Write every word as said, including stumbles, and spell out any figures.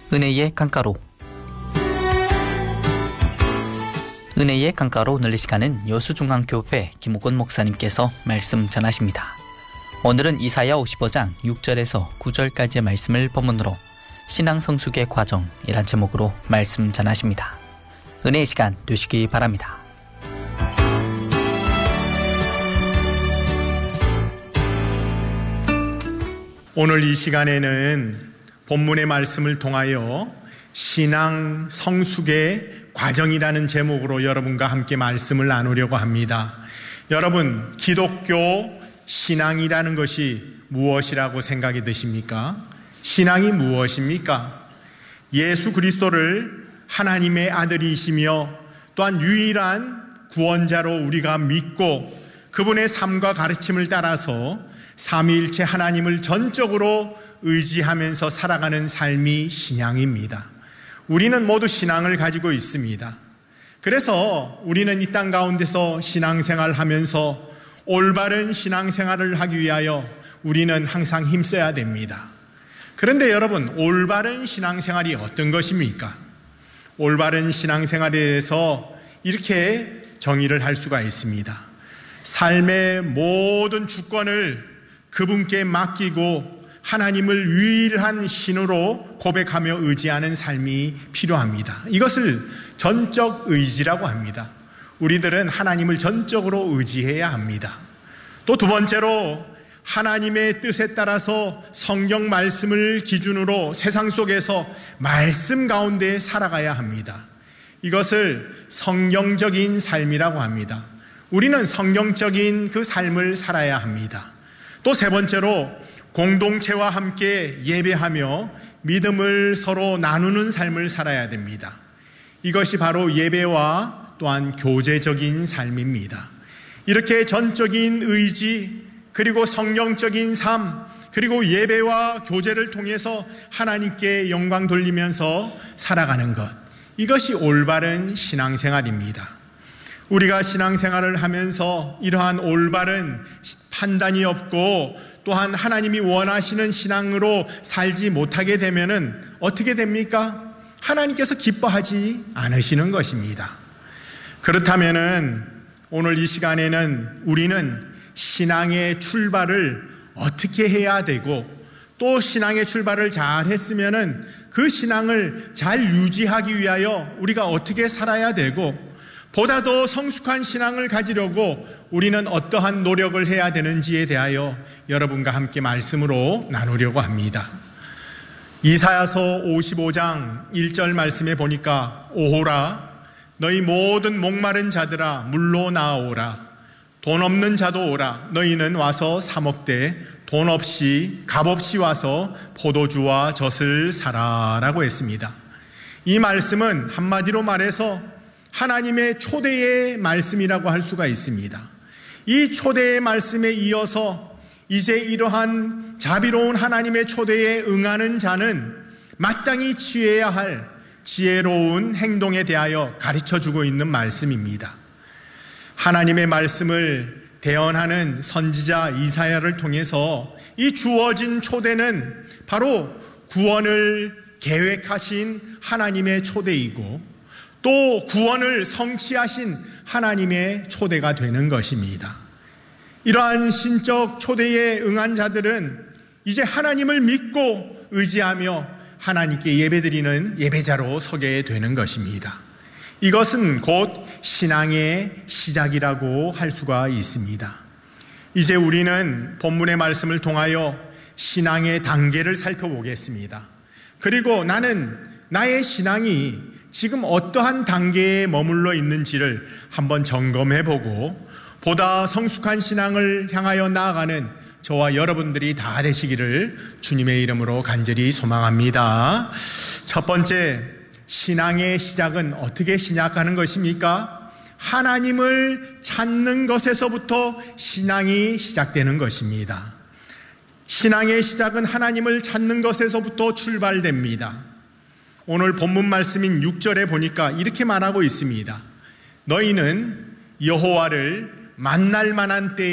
은혜의 강가로. 은혜의 강가로 오늘 이 시간은 여수중앙교회 김옥원 목사님께서 말씀 전하십니다. 오늘은 이사야 오십오 장 육 절에서 구 절까지의 말씀을 본문으로 신앙 성숙의 과정이란 제목으로 말씀 전하십니다. 은혜의 시간 되시기 바랍니다. 오늘 이 시간에는 본문의 말씀을 통하여 신앙 성숙의 과정이라는 제목으로 여러분과 함께 말씀을 나누려고 합니다. 여러분, 기독교 신앙이라는 것이 무엇이라고 생각이 드십니까? 신앙이 무엇입니까? 예수 그리스도를 하나님의 아들이시며 또한 유일한 구원자로 우리가 믿고 그분의 삶과 가르침을 따라서 삼위일체 하나님을 전적으로 의지하면서 살아가는 삶이 신앙입니다. 우리는 모두 신앙을 가지고 있습니다. 그래서 우리는 이 땅 가운데서 신앙생활을 하면서 올바른 신앙생활을 하기 위하여 우리는 항상 힘써야 됩니다. 그런데 여러분, 올바른 신앙생활이 어떤 것입니까? 올바른 신앙생활에 대해서 이렇게 정의를 할 수가 있습니다. 삶의 모든 주권을 그분께 맡기고 하나님을 유일한 신으로 고백하며 의지하는 삶이 필요합니다. 이것을 전적 의지라고 합니다. 우리들은 하나님을 전적으로 의지해야 합니다. 또 두 번째로 하나님의 뜻에 따라서 성경 말씀을 기준으로 세상 속에서 말씀 가운데 살아가야 합니다. 이것을 성경적인 삶이라고 합니다. 우리는 성경적인 그 삶을 살아야 합니다. 또 세 번째로 공동체와 함께 예배하며 믿음을 서로 나누는 삶을 살아야 됩니다. 이것이 바로 예배와 또한 교제적인 삶입니다. 이렇게 전적인 의지, 그리고 성경적인 삶, 그리고 예배와 교제를 통해서 하나님께 영광 돌리면서 살아가는 것, 이것이 올바른 신앙생활입니다. 우리가 신앙생활을 하면서 이러한 올바른 판단이 없고 또한 하나님이 원하시는 신앙으로 살지 못하게 되면은 어떻게 됩니까? 하나님께서 기뻐하지 않으시는 것입니다. 그렇다면은 오늘 이 시간에는 우리는 신앙의 출발을 어떻게 해야 되고 또 신앙의 출발을 잘 했으면은 그 신앙을 잘 유지하기 위하여 우리가 어떻게 살아야 되고 보다 더 성숙한 신앙을 가지려고 우리는 어떠한 노력을 해야 되는지에 대하여 여러분과 함께 말씀으로 나누려고 합니다. 이사야서 오십오 장 일 절 말씀에 보니까 오호라 너희 모든 목마른 자들아 물로 나아오라 돈 없는 자도 오라 너희는 와서 사 먹되 돈 없이 값없이 와서 포도주와 젖을 사라 라고 했습니다. 이 말씀은 한마디로 말해서 하나님의 초대의 말씀이라고 할 수가 있습니다. 이 초대의 말씀에 이어서 이제 이러한 자비로운 하나님의 초대에 응하는 자는 마땅히 취해야 할 지혜로운 행동에 대하여 가르쳐주고 있는 말씀입니다. 하나님의 말씀을 대언하는 선지자 이사야를 통해서 이 주어진 초대는 바로 구원을 계획하신 하나님의 초대이고 또 구원을 성취하신 하나님의 초대가 되는 것입니다. 이러한 신적 초대에 응한 자들은 이제 하나님을 믿고 의지하며 하나님께 예배드리는 예배자로 서게 되는 것입니다. 이것은 곧 신앙의 시작이라고 할 수가 있습니다. 이제 우리는 본문의 말씀을 통하여 신앙의 단계를 살펴보겠습니다. 그리고 나는 나의 신앙이 지금 어떠한 단계에 머물러 있는지를 한번 점검해보고 보다 성숙한 신앙을 향하여 나아가는 저와 여러분들이 다 되시기를 주님의 이름으로 간절히 소망합니다. 첫 번째, 신앙의 시작은 어떻게 시작하는 것입니까? 하나님을 찾는 것에서부터 신앙이 시작되는 것입니다. 신앙의 시작은 하나님을 찾는 것에서부터 출발됩니다. 오늘 본문 말씀인 육 절에 보니까 이렇게 말하고 있습니다. 너희는 여호와를 만날 만한 때에